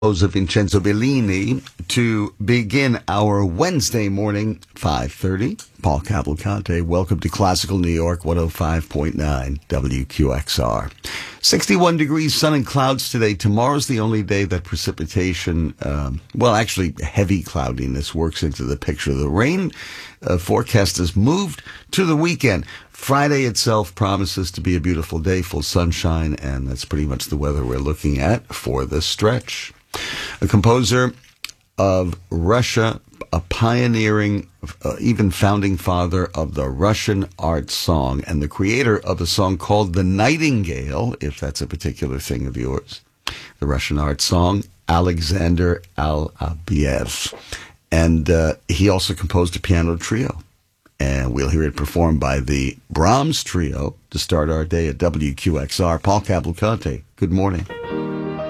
Of Vincenzo Bellini to begin our Wednesday morning, 5:30. Paul Cavalcante, welcome to Classical New York, 105.9 WQXR. 61 degrees, sun and clouds today. Tomorrow's the only day that precipitation, actually heavy cloudiness works into the picture. The rain forecast has moved to the weekend. Friday itself promises to be a beautiful day, full sunshine, and that's pretty much the weather we're looking at for the stretch. A composer of Russia, a pioneering, even founding father of the Russian art song, and the creator of a song called The Nightingale, if that's a particular thing of yours. The Russian art song, Alexander Alabiev. And he also composed a piano trio. And we'll hear it performed by the Brahms Trio to start our day at WQXR. Paul Cavalcante, good morning.